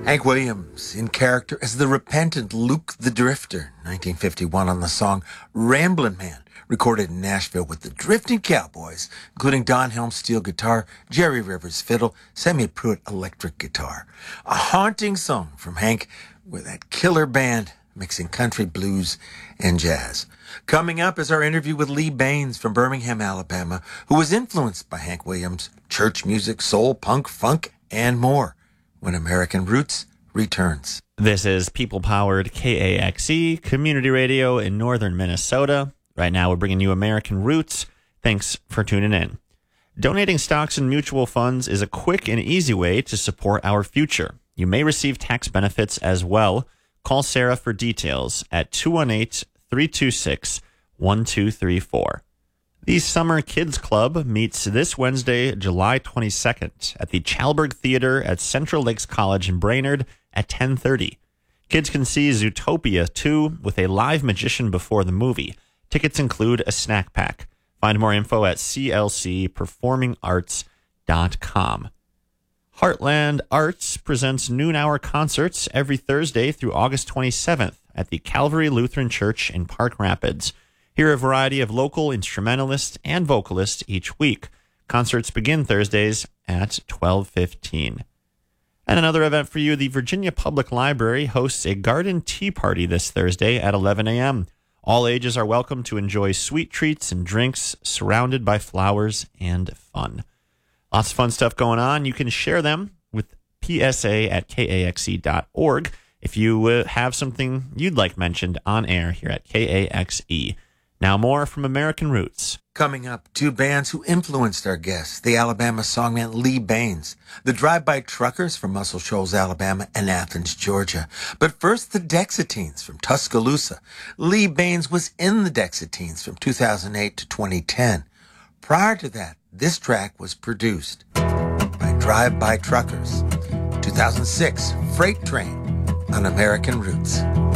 Hank Williams in character as the repentant Luke the Drifter, 1951 on the song Ramblin' Man, recorded in Nashville with the Drifting Cowboys, including Don Helms steel guitar, Jerry Rivers fiddle, Sammy Pruitt electric guitar. A haunting song from Hank with that killer band mixing country, blues, and jazz. Coming up is our interview with Lee Baines from Birmingham, Alabama, who was influenced by Hank Williams, church music, soul, punk, funk, and more, when American Roots returns. This is people-powered KAXE community radio in northern Minnesota. Right now, we're bringing you American Roots. Thanks for tuning in. Donating stocks and mutual funds is a quick and easy way to support our future. You may receive tax benefits as well. Call Sarah for details at 218-326-1234. The Summer Kids Club meets this Wednesday, July 22nd at the Chalberg Theater at Central Lakes College in Brainerd at 10:30. Kids can see Zootopia 2 with a live magician before the movie. Tickets include a snack pack. Find more info at clcperformingarts.com. Heartland Arts presents noon hour concerts every Thursday through August 27th at the Calvary Lutheran Church in Park Rapids. Hear a variety of local instrumentalists and vocalists each week. Concerts begin Thursdays at 12:15. And another event for you, the Virginia Public Library hosts a garden tea party this Thursday at 11 a.m. All ages are welcome to enjoy sweet treats and drinks surrounded by flowers and fun. Lots of fun stuff going on. You can share them with psa@kaxe.org if you have something you'd like mentioned on air here at KAXE. Now more from American Roots. Coming up, two bands who influenced our guests, the Alabama songman Lee Baines, the Drive-By Truckers from Muscle Shoals, Alabama, and Athens, Georgia. But first, the Dexatines from Tuscaloosa. Lee Baines was in the Dexatines from 2008 to 2010. Prior to that, this track was produced by Drive-By Truckers. 2006, Freight Train on American Roots.